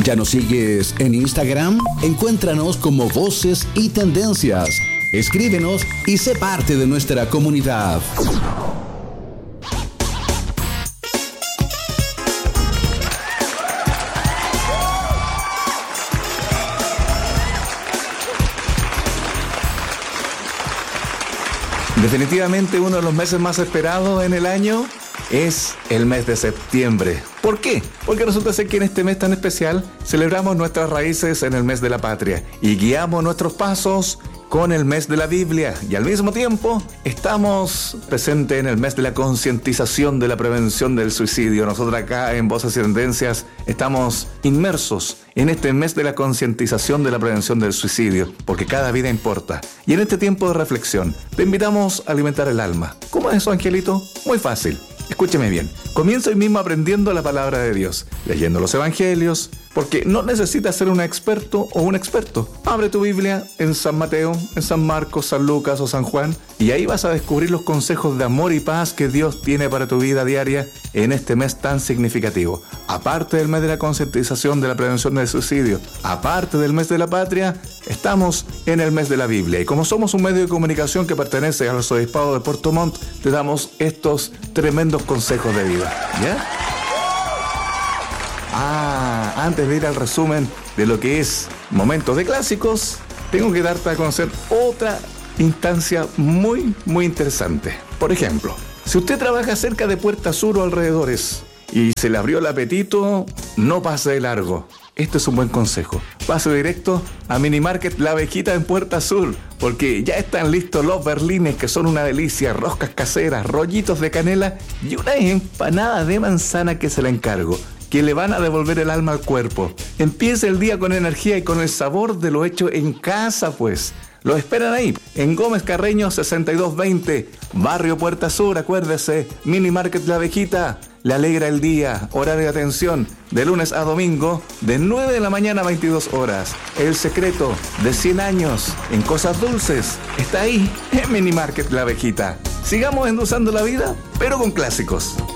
¿Ya nos sigues en Instagram? Encuéntranos como Voces y Tendencias. Escríbenos y sé parte de nuestra comunidad. Definitivamente uno de los meses más esperados en el año es el mes de septiembre. ¿Por qué? Porque resulta ser que en este mes tan especial celebramos nuestras raíces en el mes de la patria y guiamos nuestros pasos con el mes de la Biblia, y al mismo tiempo estamos presentes en el mes de la concientización de la prevención del suicidio. Nosotros acá en Voces y Tendencias estamos inmersos en este mes de la concientización de la prevención del suicidio, porque cada vida importa. Y en este tiempo de reflexión te invitamos a alimentar el alma. ¿Cómo es eso, Angelito? Muy fácil. Escúcheme bien. Comienza hoy mismo aprendiendo la palabra de Dios, leyendo los evangelios, porque no necesitas ser un experto o un experto. Abre tu Biblia en San Mateo, en San Marcos, San Lucas o San Juan, y ahí vas a descubrir los consejos de amor y paz que Dios tiene para tu vida diaria en este mes tan significativo. Aparte del mes de la concientización de la prevención del suicidio, aparte del mes de la patria, estamos en el mes de la Biblia. Y como somos un medio de comunicación que pertenece al Arzobispado de Puerto Montt, te damos estos tremendos consejos de vida. ¿Ya? Antes de ir al resumen de lo que es Momentos de Clásicos, tengo que darte a conocer otra instancia muy interesante. Por ejemplo, si usted trabaja cerca de Puerta Sur o alrededores y se le abrió el apetito, no pase de largo. Este es un buen consejo. Pase directo a Mini Market La Abejita en Puerta Sur, porque ya están listos los berlines, que son una delicia, roscas caseras, rollitos de canela y una empanada de manzana que se la encargo, que le van a devolver el alma al cuerpo. Empiece el día con energía y con el sabor de lo hecho en casa, pues. Lo esperan ahí, en Gómez Carreño 6220, Barrio Puerta Sur, acuérdese, Mini Market La Abejita. Le alegra el día, horario de atención, de lunes a domingo, de 9 de la mañana a 22 horas. El secreto de 100 años en cosas dulces está ahí, en Mini Market La Abejita. Sigamos endulzando la vida, pero con clásicos.